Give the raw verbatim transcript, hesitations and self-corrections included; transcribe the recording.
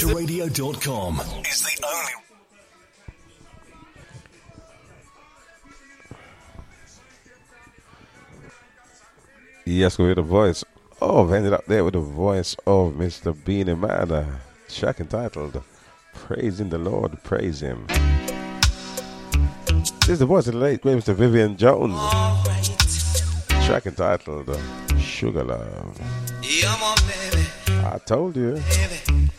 Future Radio dot com is the only. Yes, with the voice. Oh, I've ended up there with the voice of Mister Beanie Man. Uh, track entitled Praising the Lord, Praise Him. This is the voice of the late great Mister Vivian Jones. Right. Track entitled uh, Sugar Love. Yeah, on, baby. I told you. Baby.